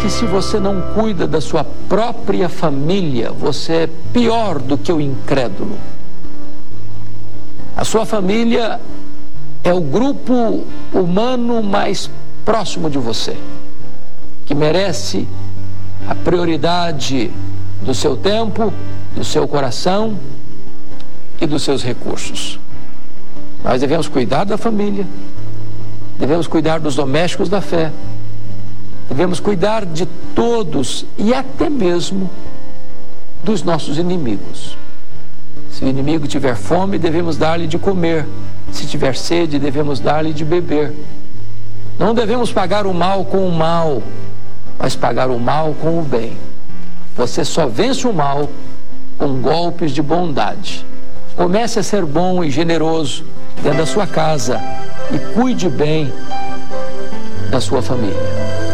que se você não cuida da sua própria família, você é pior do que o incrédulo. A sua família é o grupo humano mais próximo de você, que merece a prioridade do seu tempo, do seu coração e dos seus recursos. Nós devemos cuidar da família, devemos cuidar dos domésticos da fé, devemos cuidar de todos e até mesmo dos nossos inimigos. Se o inimigo tiver fome, devemos dar-lhe de comer. Se tiver sede, devemos dar-lhe de beber. Não devemos pagar o mal com o mal, mas pagar o mal com o bem. Você só vence o mal com golpes de bondade. Comece a ser bom e generoso dentro da sua casa e cuide bem da sua família.